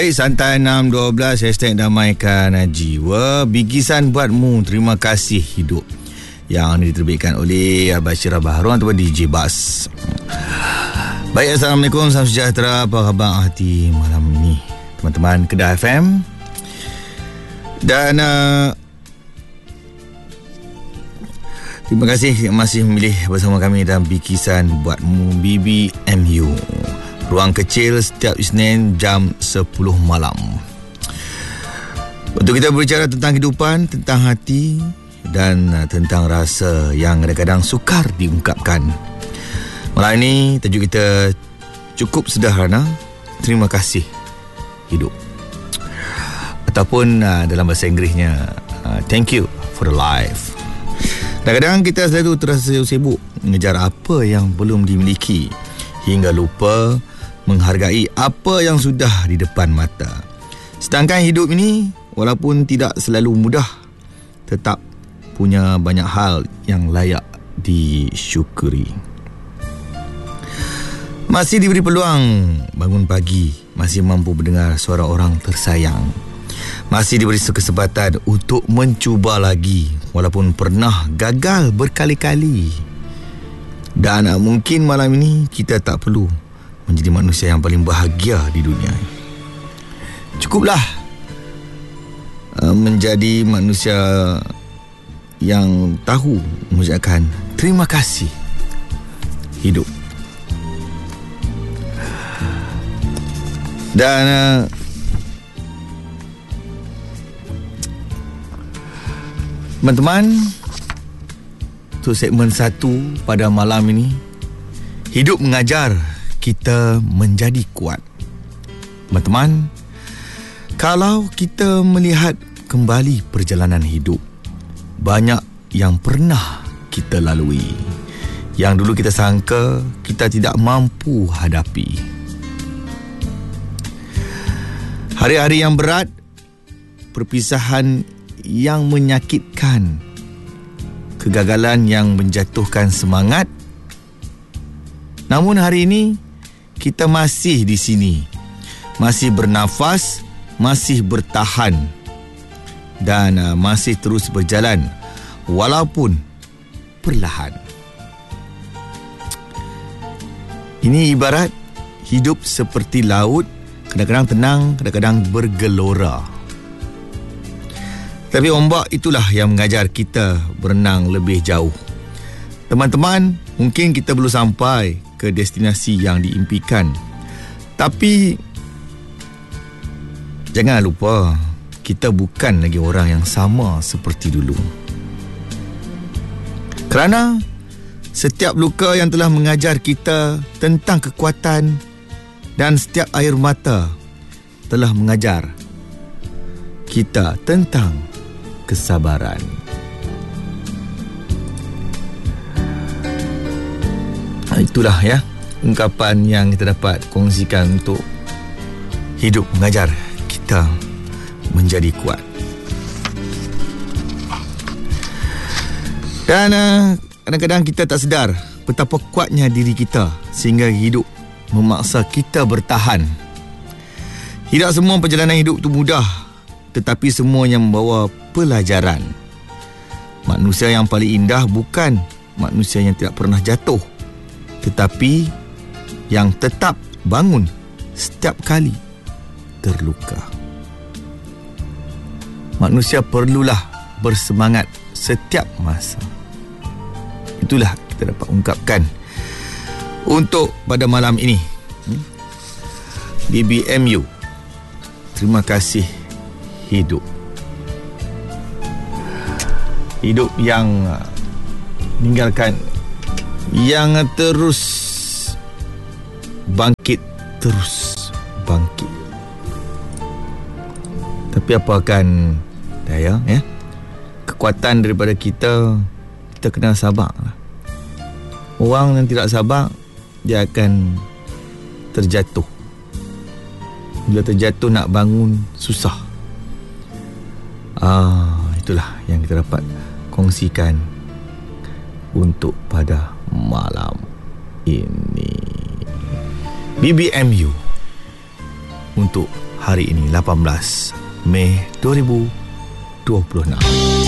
Santai 612 Hashtag damaikan jiwa. Bikisan buatmu. Terima kasih hidup, yang diterbitkan oleh Bashir Baharun atau DJ Bas. Baik, Assalamualaikum, salam sejahtera. Apa khabar hati malam ini, teman-teman Kedah FM? Dan terima kasih masih memilih bersama kami dalam Bikisan Buatmu BBMU. Ruang kecil setiap Isnin jam 10 malam. Untuk kita berbicara tentang kehidupan, tentang hati dan tentang rasa yang kadang-kadang sukar diungkapkan. Malam ini tajuk kita cukup sederhana. Terima kasih hidup. Ataupun dalam bahasa Inggerisnya, thank you for the life. Kadang-kadang kita selalu terasa sibuk mengejar apa yang belum dimiliki, hingga lupa menghargai apa yang sudah di depan mata. Sedangkan hidup ini walaupun tidak selalu mudah, tetap punya banyak hal yang layak disyukuri. Masih diberi peluang bangun pagi, masih mampu mendengar suara orang tersayang, masih diberi kesempatan untuk mencuba lagi walaupun pernah gagal berkali-kali. Dan mungkin malam ini kita tak perlu menjadi manusia yang paling bahagia di dunia. Cukuplah menjadi manusia yang tahu mengucapkan terima kasih hidup. Dan teman-teman, untuk segmen 1 pada malam ini, hidup mengajar kita menjadi kuat. Teman-teman, kalau kita melihat kembali perjalanan hidup, banyak yang pernah kita lalui, yang dulu kita sangka kita tidak mampu hadapi. Hari-hari yang berat, perpisahan yang menyakitkan, kegagalan yang menjatuhkan semangat. Namun hari ini kita masih di sini, masih bernafas, masih bertahan, dan masih terus berjalan walaupun perlahan. Ini ibarat hidup seperti laut, kadang-kadang tenang, kadang-kadang bergelora. Tapi ombak itulah yang mengajar kita berenang lebih jauh. Teman-teman, mungkin kita belum sampai ke destinasi yang diimpikan, tapi jangan lupa, kita bukan lagi orang yang sama seperti dulu. Kerana setiap luka yang telah mengajar kita tentang kekuatan, dan setiap air mata telah mengajar kita tentang kesabaran. Itulah ya ungkapan yang kita dapat kongsikan untuk hidup mengajar kita menjadi kuat. Dan kadang-kadang kita tak sedar betapa kuatnya diri kita sehingga hidup memaksa kita bertahan. Tidak semua perjalanan hidup itu mudah, tetapi semuanya membawa pelajaran. Manusia yang paling indah bukan manusia yang tidak pernah jatuh, tetapi yang tetap bangun setiap kali terluka. Manusia perlulah bersemangat setiap masa. Itulah kita dapat ungkapkan untuk pada malam ini. BBMU, terima kasih hidup. Hidup yang meninggalkan, yang terus bangkit, terus bangkit. Tapi apa akan daya, ya? Kekuatan daripada kita kena sabar. Orang yang tidak sabar, dia akan terjatuh. Bila terjatuh nak bangun susah. Itulah yang kita dapat kongsikan untuk pada malam ini. BBMU untuk hari ini 18 Mei 2026.